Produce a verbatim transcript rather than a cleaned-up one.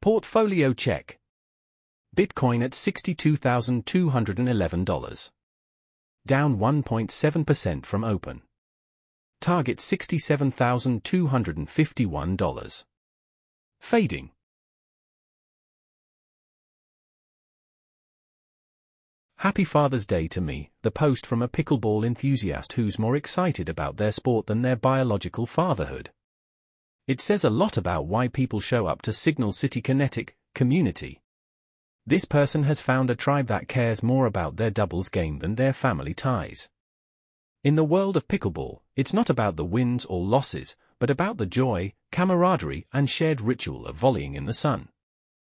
Portfolio check. Bitcoin at sixty-two thousand two hundred eleven dollars. Down one point seven percent from open. Target sixty-seven thousand two hundred fifty-one dollars. Fading. Happy Father's Day to me, the post from a pickleball enthusiast who's more excited about their sport than their biological fatherhood. It says a lot about why people show up to Signal City Kinetic community. This person has found a tribe that cares more about their doubles game than their family ties. In the world of pickleball, it's not about the wins or losses, but about the joy, camaraderie, and shared ritual of volleying in the sun.